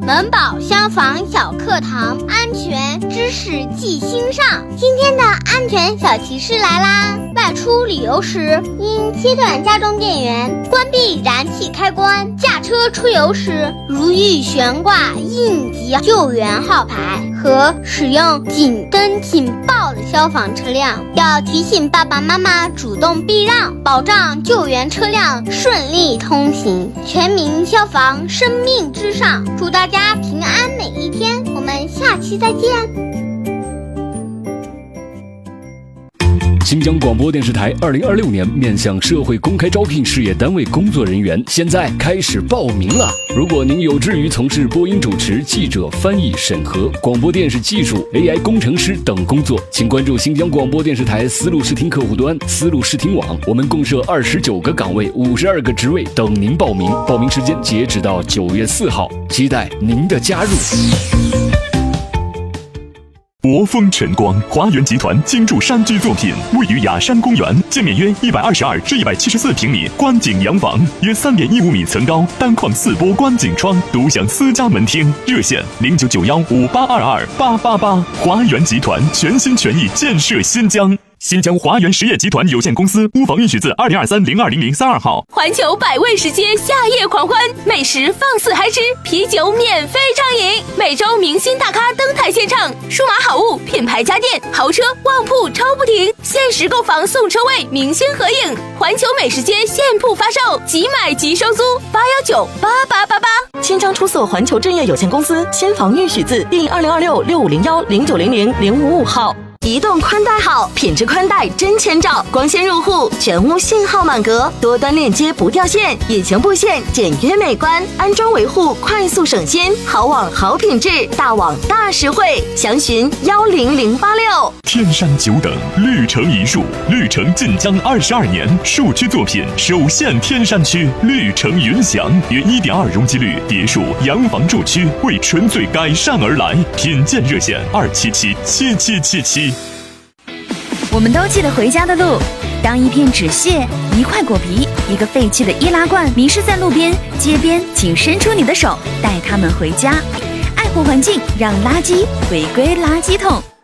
门堡消防小课堂，安全知识记心上。今天的安全小提示来啦！外出旅游时，应切断家中电源，关闭燃气开关。驾车出游时，如遇悬挂应急救援号牌和使用警灯警报的消防车辆，要提醒爸爸妈妈主动避让，保障救援车辆顺利通行。全民消防，生命至上，祝大家平安每一天。我们下期再见。 新疆广播电视台2026年面向社会公开招聘事业单位工作人员，现在开始报名了。如果您有志于从事播音主持、记者、翻译、审核、广播电视技术、AI 工程师等工作，请关注新疆广播电视台丝路视听客户端、丝路视听网，我们共设29个岗位、52个职位等您报名。报名时间截止到9月4号，期待您的加入。 国风晨光华园集团精筑山居作品，位于雅山公园，建面约122至174平米观景洋房，约3.15米层高，单框4波观景窗，独享私家门厅。热线099158228888。华园集团全心全意建设新疆。新疆华园实业集团有限公司屋房允许字2023-020032号。 环球百味食街夏夜狂欢，美食放肆嗨吃，啤酒免费畅饮，每周明星大咖登台献唱，数码好物、品牌家电、豪车、旺铺超不停，限时购房送车位，明星合影。环球美食街现铺发售，即买即收租，8198888。 新疆出色环球置业有限公司新房预许字第2026650109000555号。移动宽带好，品质宽带真千兆，光纤入户，全屋信号满格，多端链接不掉线，引擎布线简约美观，安装维护快速省心，好网好品质，大网大实惠，详询10086。 天山久等，绿城一树，绿城晋江22年，树区作品首现天山区，绿城云祥，约1.2容积率别墅洋房住区，为纯粹改善而来，品鉴热线2777777。 我们都记得回家的路，当一片纸屑、一块果皮、一个废弃的易拉罐迷失在路边、街边，请伸出你的手，带它们回家。爱护环境，让垃圾回归垃圾桶。